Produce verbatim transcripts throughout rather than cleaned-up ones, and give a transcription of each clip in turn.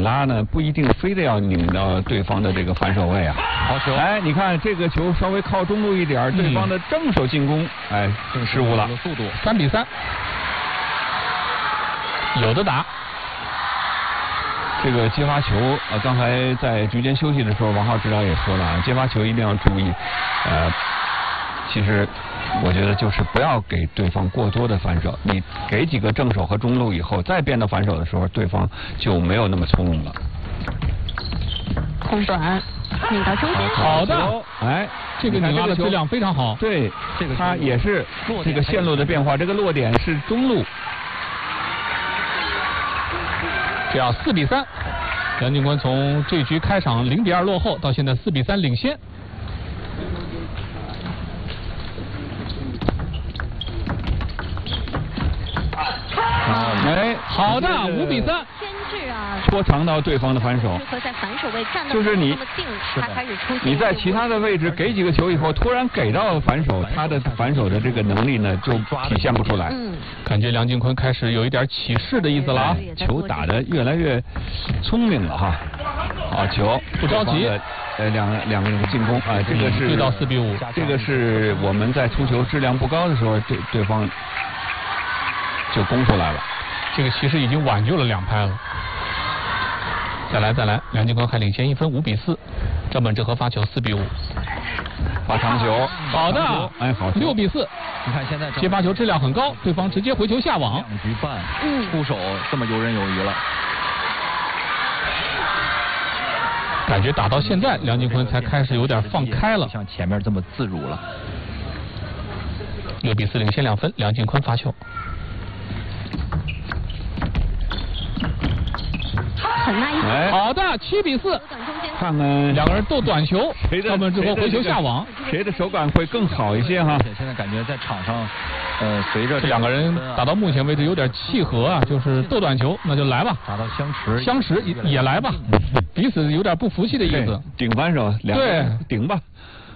拉呢，不一定非得要拧到对方的这个反手位啊。 好球！ 哎，你看这个球稍微靠中路一点，嗯、对方的正手进攻，哎，失误了。 速度三比三，有的打。 这个接发球，呃，刚才在局间休息的时候，王浩指导也说了啊，接发球一定要注意，呃，其实我觉得就是不要给对方过多的反手，你给几个正手和中路以后，再变到反手的时候，对方就没有那么从容了。 空短，拧到中间。 好的， 哎， 这个拧拉的质量非常好。 对，这个它也是这个线路的变化，这个落点是中路。 这样四比三，杨靖昆从这局开场零比二落后，到现在四比三领先。 哎， 好的，五比三。 拖长到对方的反手，就是你，你在其他的位置给几个球以后，突然给到反手，他的反手的这个能力呢就体现不出来。 嗯， 感觉梁靖昆开始有一点起势的意思了啊， 球打得越来越聪明了哈。好球， 不着急， 呃，两两个人进攻啊，这个是对到四比五， 这个是我们在出球质量不高的时候，对对方就攻出来了。 这个其实已经挽救了两拍了。再来再来，梁靖昆还领先一分，五比四。张本智和发球四比五， 发长球， 好的， 哎好， 六比四。 你看现在接发球质量很高，对方直接回球下网， 两局半，出手这么游刃有余了。 感觉打到现在，梁靖昆才开始有点放开了， 像前面这么自如了。 六比四领先两分，梁靖昆发球。 很耐心。 哎， 好的，七比四。 看看两个人斗短球，他们之后回球下网， 谁的手感会更好一些哈？ 现在感觉在场上，呃，随着这两个人打到目前为止有点契合啊，就是斗短球，那就来吧， 打到相持， 相持也也来吧，彼此有点不服气的意思。 顶反手，两个人顶吧。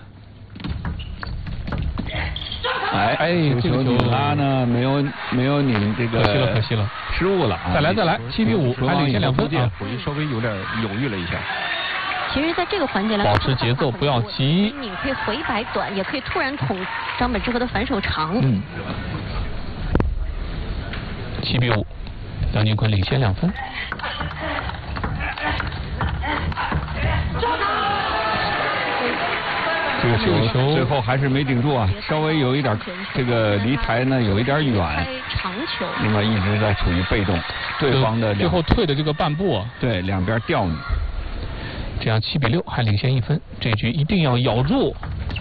哎哎，这个球拉呢没有没有拧这个， 可惜了可惜了， 失误了。 再来再来，七比五，还领先两分啊， 属于稍微有点犹豫了一下。 其实，在这个环节来保持节奏，不要急。 你可以回摆短，也可以突然捅张本智和的反手长。 嗯。七比五，梁靖昆领先两分。 这个球最后还是没顶住啊，稍微有一点这个离台呢有一点远， 长球。 另外一直在处于被动，对方的最后退的这个半步啊， 对，两边吊你。 这样七比六还领先一分，这局一定要咬住。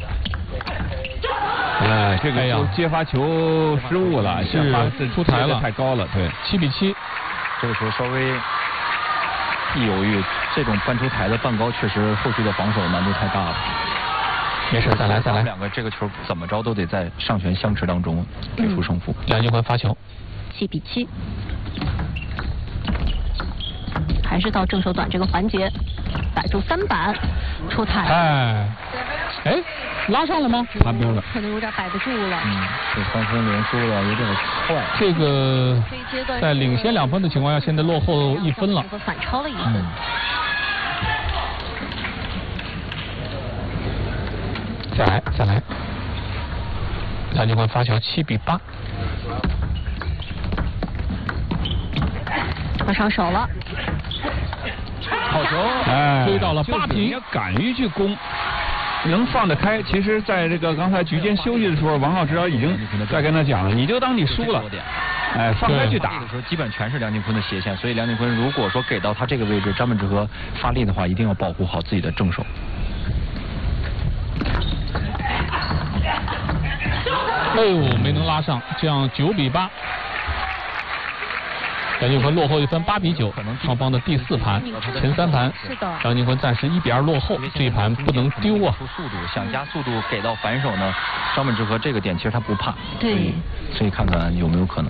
哎，这个哎接发球失误了， 是出台了， 太高了，对， 七比七。 这个球稍微一犹豫，这种翻出台的半高确实后续的防守难度太大了。 没事，再来再来。 两个这个球怎么着都得在上旋相持当中给出胜负。 梁靖昆发球， 七比七，还是到正手短这个环节，摆住三板出台。 哎，哎，拉上了吗？ 滑边了， 可能有点摆不住了。 嗯，这三分连输了有点快。 这个在领先两分的情况下，现在落后一分了。 反超了一分。 嗯再来再来，梁靖昆发球七比八， 拖上手了， 好球，哎， 追到了八平。 你要敢于去攻，能放得开。其实，在这个刚才局间休息的时候，王浩指导已经在跟他讲了，你就当你输了，哎，放开去打。 这个时候基本全是梁靖昆的斜线，所以梁靖昆如果说给到他这个位置，张本智和发力的话，一定要保护好自己的正手。 哎呦，没能拉上，这样九比八，梁靖昆落后一分，八比九，双方的第四盘，前三盘，梁靖昆暂时一比二落后，这一盘不能丢啊。 速度想加速度给到反手呢，张本智和这个点其实他不怕， 对， 所以看看有没有可能。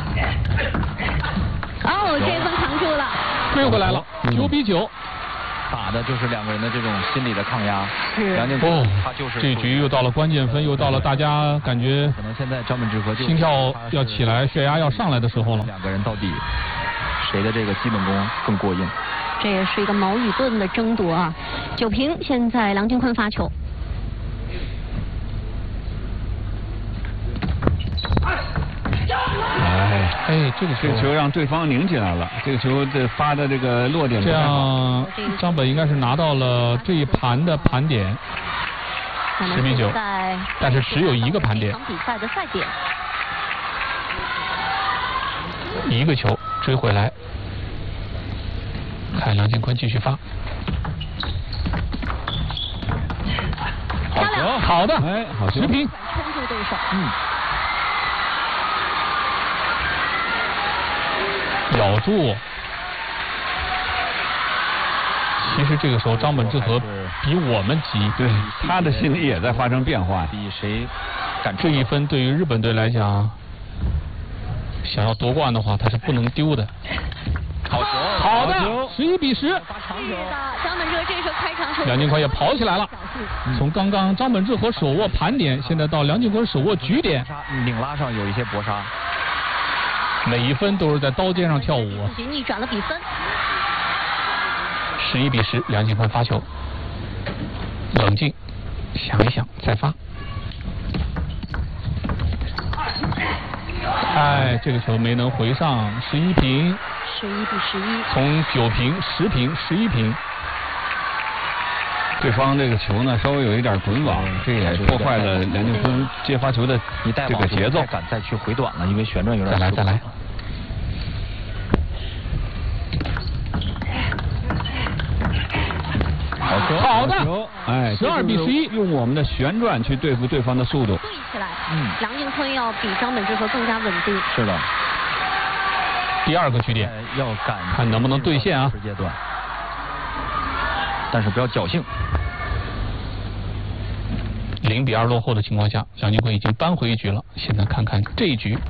哦，这一分扛住了， 追回来了，九比九。 打的就是两个人的这种心理的抗压。 是。 梁靖昆哦， 他就是这局又到了关键分，又到了大家感觉可能现在张本智和就心跳要起来，血压要上来的时候了。 两个人到底谁的这个基本功更过硬？ 这也是一个矛与盾的争夺啊！九平，现在梁靖昆发球。 哎哎，这个这个球让对方拧起来了，这个球这发的这个落点不这太好。 样张本应该是拿到了这一盘的盘点，十比九，但是只有一个盘点。 场比赛的赛点。 一个球追回来，看梁靖昆继续发。 漂亮， 好的， 哎，好球， 持平， 撑住对手。 嗯。咬住。其实这个时候张本智和比我们急， 对，他的心理也在发生变化。 比谁敢这一分对于日本队来讲，想要夺冠的话，他是不能丢的。 好球， 好的，十一比十。 张本智和这时候开场球， 梁靖昆也跑起来了。从刚刚张本智和手握盘点，现在到梁靖昆手握局点， 拧拉上有一些搏杀。 每一分都是在刀尖上跳舞。 自己逆转了比分。 十一比十，梁靖昆发球，冷静，想一想再发。哎，这个球没能回上，十一平。 十一比十一。 从九平、十平、十一平。 对方这个球呢稍微有一点滚网，这也破坏了梁靖昆接发球的这个节奏。 不敢再去回短了，因为旋转有点。 再来再来。 好球， 好的， 哎， 十二比十一， 用我们的旋转去对付对方的速度。 对起来，嗯，梁靖昆要比张本智和更加稳定。 是的。 第二个局点， 要赶看能不能兑现啊。 阶段，但是不要侥幸。 零比二落后的情况下，梁靖昆已经扳回一局了。现在看看这一局，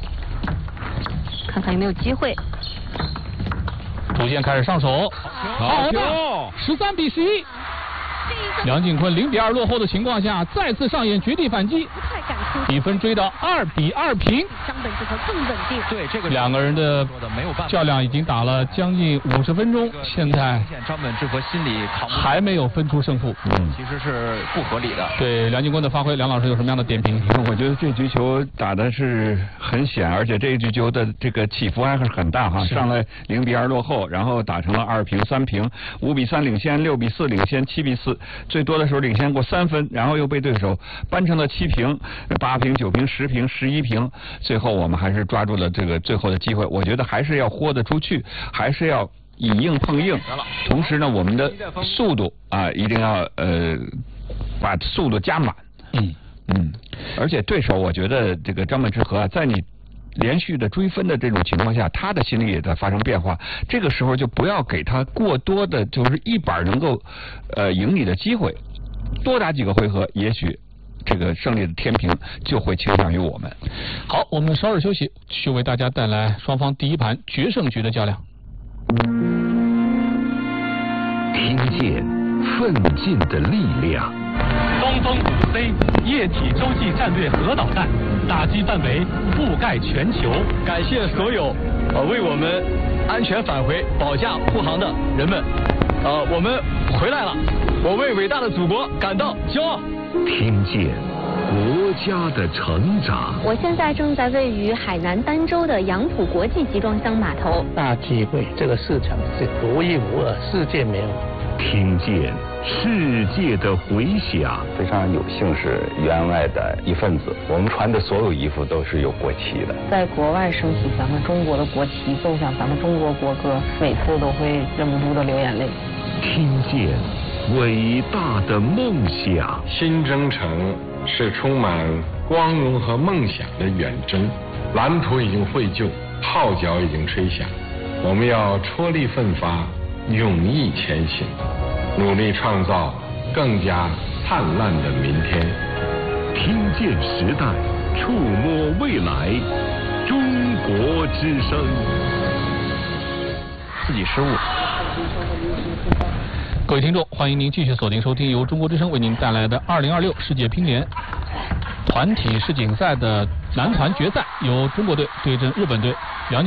看看有没有机会。 逐渐开始上手， 好球， 十三比十一。梁靖昆零比二落后的情况下，再次上演绝地反击， 不太敢出， 比分追到二比二平。 张本智和更稳定。 对这个两个人的较量已经打了将近五十分钟，现在张本智和心里扛还没有分出胜负， 嗯， 其实是不合理的。 对梁靖昆的发挥，梁老师有什么样的点评？ 我觉得这局球打的是很险，而且这一局球的这个起伏还是很大哈，上来零比二落后，然后打成了二平、三平、五比三领先、六比四领先、七比四，最多的时候领先过三分，然后又被对手扳成了七平、八平、九平、十平、十一平，最后我们还是抓住了这个最后的机会。我觉得还是要豁得出去，还是要以硬碰硬，同时呢，我们的速度啊一定要呃把速度加满。 嗯嗯，而且对手我觉得这个张本智和啊，在你连续的追分的这种情况下，他的心理也在发生变化。这个时候就不要给他过多的，就是一板能够呃赢你的机会，多打几个回合，也许这个胜利的天平就会倾向于我们。 好，我们稍事休息，继续为大家带来双方第一盘决胜局的较量。 听见奋进的力量。 东风五 C 液体洲际战略核导弹打击范围覆盖全球。 感谢所有呃为我们安全返回保驾护航的人们，呃，我们回来了，我为伟大的祖国感到骄傲。 听见国家的成长。 我现在正在位于海南儋州的杨浦国际集装箱码头。 大机会，这个市场是独一无二，世界没有。 听见世界的回响。 非常有幸是员外的一份子，我们穿的所有衣服都是有国旗的。 在国外升起咱们中国的国旗，奏响咱们中国国歌，每次都会忍不住的流眼泪。 听见伟大的梦想。 新征程是充满光荣和梦想的远征，蓝图已经绘就，号角已经吹响，我们要踔厉奋发，勇毅前行，努力创造更加灿烂的明天。 听见时代，触摸未来，中国之声。 自己失误。 各位听众，欢迎您继续锁定收听由中国之声为您带来的二零二六世界乒联团体世锦赛的男团决赛，由中国队对阵日本队。辽宁